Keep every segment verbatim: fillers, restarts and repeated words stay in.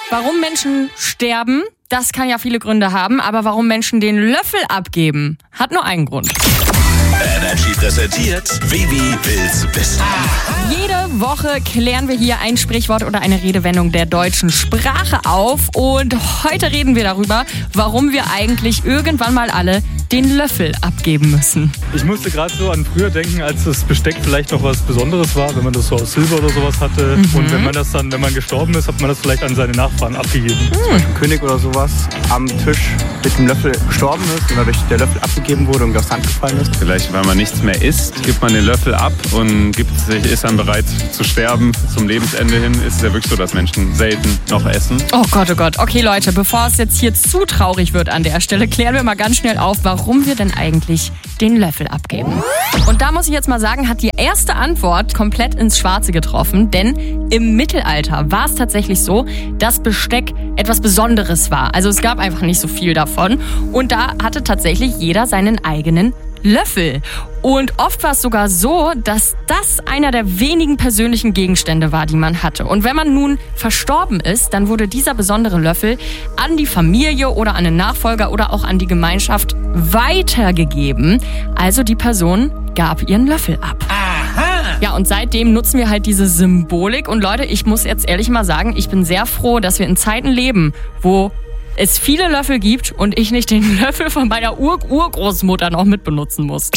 Warum Menschen sterben, das kann ja viele Gründe haben, aber warum Menschen den Löffel abgeben, hat nur einen Grund. Energy präsentiert Vivi will's wissen. Jede Woche klären wir hier ein Sprichwort oder eine Redewendung der deutschen Sprache auf und heute reden wir darüber, warum wir eigentlich irgendwann mal alle den Löffel abgeben müssen. Ich musste gerade so an früher denken, als das Besteck vielleicht noch was Besonderes war, wenn man das so aus Silber oder sowas hatte. Mhm. Und wenn man das dann, wenn man gestorben ist, hat man das vielleicht an seine Nachfahren abgegeben. Mhm. Zum Beispiel ein König oder sowas am Tisch mit dem Löffel gestorben ist und dadurch der Löffel abgegeben wurde und aufs Hand gefallen ist. Vielleicht, weil man nichts mehr isst, gibt man den Löffel ab und gibt sich, ist dann bereit zu sterben. Zum Lebensende hin ist es ja wirklich so, dass Menschen selten noch essen. Oh Gott, oh Gott. Okay, Leute, bevor es jetzt hier zu traurig wird an der Stelle, klären wir mal ganz schnell auf, warum wir denn eigentlich den Löffel abgeben. Und da muss ich jetzt mal sagen, hat die erste Antwort komplett ins Schwarze getroffen, denn im Mittelalter war es tatsächlich so, dass Besteck etwas Besonderes war. Also es gab einfach nicht so viel davon und da hatte tatsächlich jeder seinen eigenen Löffel. Und oft war es sogar so, dass das einer der wenigen persönlichen Gegenstände war, die man hatte. Und wenn man nun verstorben ist, dann wurde dieser besondere Löffel an die Familie oder an den Nachfolger oder auch an die Gemeinschaft weitergegeben. Also die Person gab ihren Löffel ab. Aha. Ja, und seitdem nutzen wir halt diese Symbolik. Und Leute, ich muss jetzt ehrlich mal sagen, ich bin sehr froh, dass wir in Zeiten leben, wo es viele Löffel gibt und ich nicht den Löffel von meiner Ur-Urgroßmutter noch mitbenutzen muss.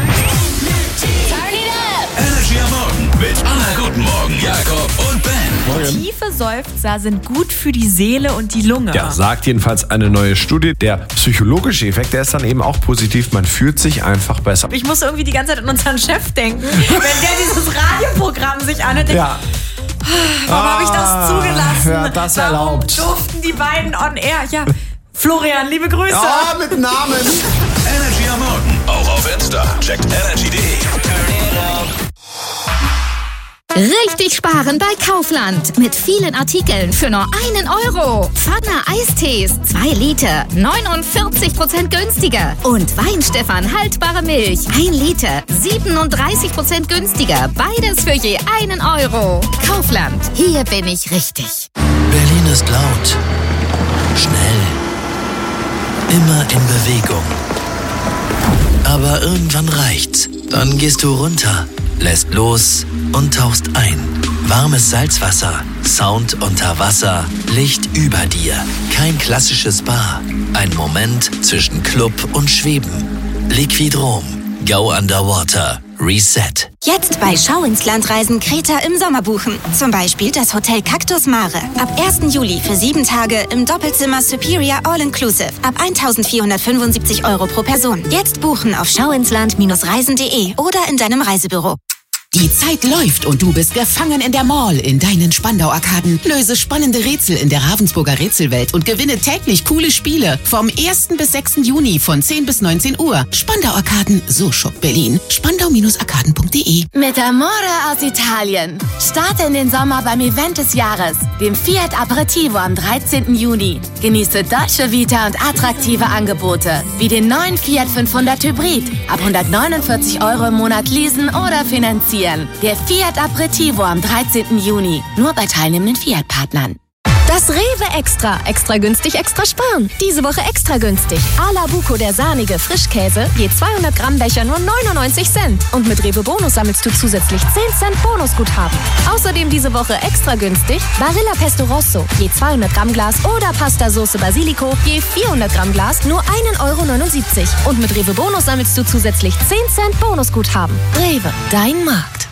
Energy am Morgen mit Anna, guten Morgen, Jakob und Ben. Morgen. Tiefe Seufzer sind gut für die Seele und die Lunge. Ja, sagt jedenfalls eine neue Studie. Der psychologische Effekt, der ist dann eben auch positiv. Man fühlt sich einfach besser. Ich muss irgendwie die ganze Zeit an unseren Chef denken, wenn der dieses Radioprogramm sich anhört. Ja. Warum ah, habe ich das zugelassen? Ja, das Warum erlaubt. durften die beiden on air? Ja, Florian, liebe Grüße. Ja, mit Namen. Energy am Morgen, auch auf Insta. Checkt energy punkt de. Richtig sparen bei Kaufland. Mit vielen Artikeln für nur einen Euro. Pfanne Eistees, zwei Liter, neunundvierzig Prozent günstiger. Und Weinstefan haltbare Milch, ein Liter, siebenunddreißig Prozent günstiger. Beides für je einen Euro. Kaufland, hier bin ich richtig. Berlin ist laut, schnell, immer in Bewegung. Aber irgendwann reicht's. Dann gehst du runter, lässt los und tauchst ein. Warmes Salzwasser, Sound unter Wasser, Licht über dir. Kein klassisches Spa. Ein Moment zwischen Club und Schweben. Liquidrom. Go Underwater. Reset. Jetzt bei Schau ins Land Reisen Kreta im Sommer buchen. Zum Beispiel das Hotel Cactus Mare. Ab ersten Juli für sieben Tage im Doppelzimmer Superior All-Inclusive. Ab eintausendvierhundertfünfundsiebzig Euro pro Person. Jetzt buchen auf schauinsland Reisen punkt de oder in deinem Reisebüro. Die Zeit läuft und du bist gefangen in der Mall in deinen Spandau-Arkaden. Löse spannende Rätsel in der Ravensburger Rätselwelt und gewinne täglich coole Spiele. Vom ersten bis sechsten Juni von zehn bis neunzehn Uhr. Spandau-Arkaden, so schockt Berlin. spandau arkaden punkt de. Mit Amore aus Italien. Starte in den Sommer beim Event des Jahres, dem Fiat Aperitivo am dreizehnten Juni. Genieße Dolce Vita und attraktive Angebote, wie den neuen Fiat fünfhundert Hybrid. Ab hundertneunundvierzig Euro im Monat leasen oder finanzieren. Der Fiat Aperitivo am dreizehnten Juni. Nur bei teilnehmenden Fiat-Partnern. Das Rewe Extra. Extra günstig, extra sparen. Diese Woche extra günstig. Ala Buco, der sahnige Frischkäse, je zweihundert Gramm Becher nur neunundneunzig Cent. Und mit Rewe Bonus sammelst du zusätzlich zehn Cent Bonusguthaben. Außerdem diese Woche extra günstig Barilla Pesto Rosso, je zweihundert Gramm Glas oder Pasta Sauce Basilico, je vierhundert Gramm Glas nur einen Euro neunundsiebzig. Und mit Rewe Bonus sammelst du zusätzlich zehn Cent Bonusguthaben. Rewe, dein Markt.